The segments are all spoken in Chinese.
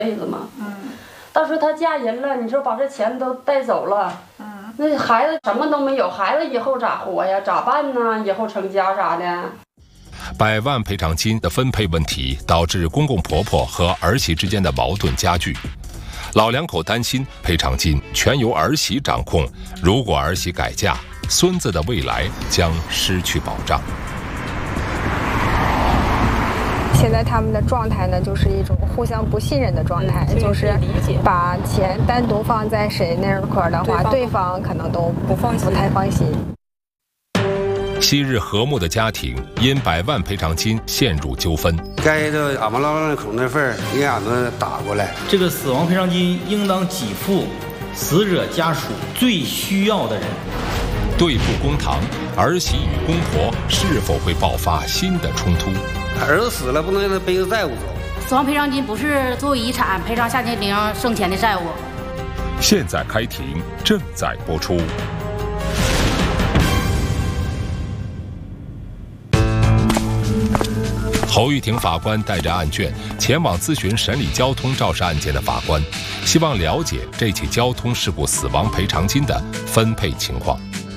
辈子嘛。到时候她嫁人了，你说把这钱都带走了，那孩子什么都没有，孩子以后咋活呀？咋办呢？以后成家啥的。 100万赔偿金的分配问题导致公公婆婆和儿媳之间的矛盾加剧。老两口担心赔偿金全由儿媳掌控，如果儿媳改嫁，孙子的未来将失去保障。 现在他们的状态呢，就是一种互相不信任的状态，就是把钱单独放在谁那块的话，对方可能都不太放心。 昔日和睦的家庭因100万赔偿金陷入纠纷， 该的俺们老两口那份给俺们打过来。 这个死亡赔偿金应当给付死者家属最需要的人。 对簿公堂，儿媳与公婆是否会爆发新的冲突？ 儿子死了，不能让他背着债务走。 死亡赔偿金不是作为遗产赔偿夏金玲生前的债务。 现在开庭，正在播出。侯玉婷法官带着案卷前往咨询审理交通肇事案件的法官，希望了解这起交通事故死亡赔偿金的分配情况。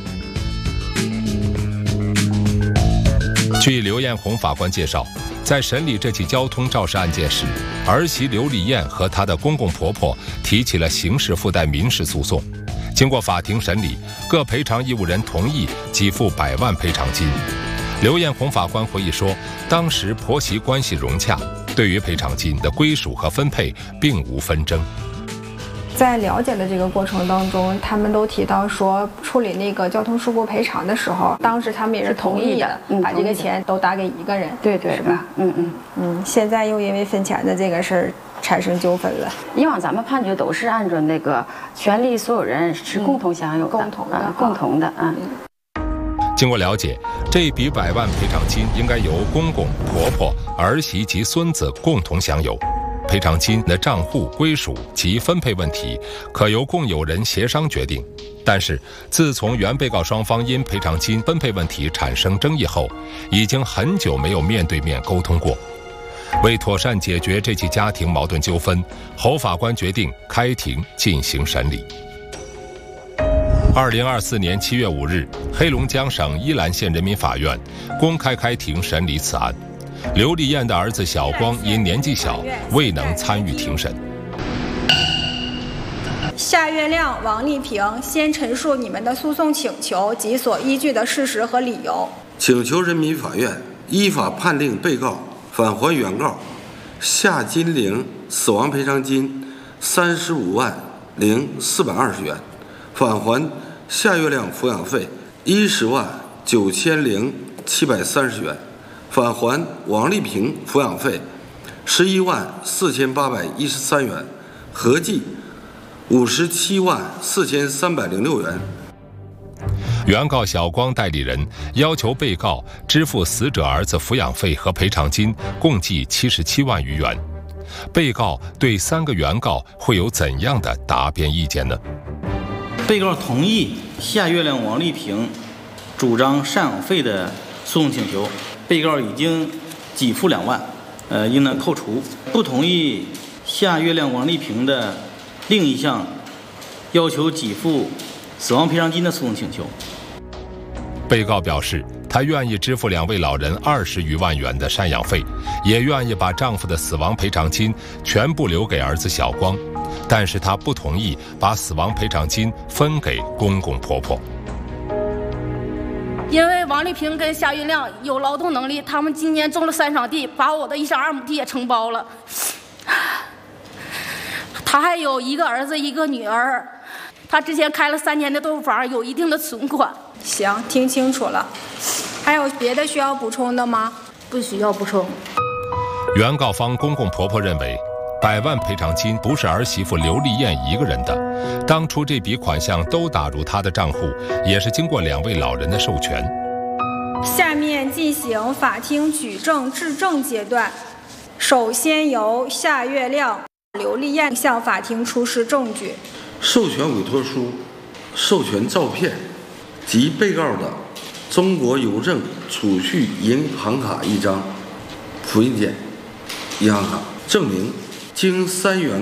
据刘艳红法官介绍，在审理这起交通肇事案件时，儿媳刘丽艳和她的公公婆婆提起了刑事附带民事诉讼。经过法庭审理，各赔偿义务人同意给付100万赔偿金。刘艳红法官回忆说，当时婆媳关系融洽，对于赔偿金的归属和分配并无纷争。 在了解的这个过程当中，他们都提到说，处理那个交通事故赔偿的时候，当时他们也是同意的，把这个钱都打给一个人， 对， 是吧？现在又因为分钱的这个事儿产生纠纷了。 以往咱们判决都是按照那个权利所有人是共同享有的，共同的。 经过了解，这笔100万赔偿金应该由公公、婆婆、儿媳及孙子共同享有。赔偿金的账户归属及分配问题可由共有人协商决定，但是自从原被告双方因赔偿金分配问题产生争议后，已经很久没有面对面沟通过。为妥善解决这起家庭矛盾纠纷，侯法官决定开庭进行审理。2024年7月5日，黑龙江省依兰县人民法院公开开庭审理此案。刘丽艳的儿子小光因年纪小，未能参与庭审。 夏月亮、王丽萍先陈述你们的诉讼请求及所依据的事实和理由。 请求人民法院依法判令被告返还原告夏金玲死亡赔偿金35万零420元，返还夏月亮抚养费10万9千零730元，返还王丽萍抚养费11万4813元，合计57万4306元。 原告小光代理人要求被告支付死者儿子抚养费和赔偿金共计77万余元。被告对3个原告会有怎样的答辩意见呢？ 被告同意夏月亮、王丽萍主张赡养费的诉讼请求，被告已经给付2万，应当扣除。不同意夏月亮、王丽萍的另一项要求给付死亡赔偿金的诉讼请求。 被告表示，他愿意支付2位老人20余万元的赡养费，也愿意把丈夫的死亡赔偿金全部留给儿子小光，但是他不同意把死亡赔偿金分给公公婆婆。 因为王丽萍跟夏月亮有劳动能力，他们今年种了3场地，把我的1.2亩地也承包了。他还有1个儿子1个女儿，他之前开了3年的豆腐坊，有一定的存款。 行，听清楚了。还有别的需要补充的吗？ 不需要补充。 原告方公公婆婆认为，100万赔偿金不是儿媳妇刘丽艳一个人的，当初这笔款项都打入她的账户，也是经过2位老人的授权。 下面进行法庭举证质证阶段，首先由夏月亮、刘丽艳向法庭出示证据。 授权委托书、授权照片及被告的中国邮政储蓄银行卡1张、复印件、银行卡证明经3原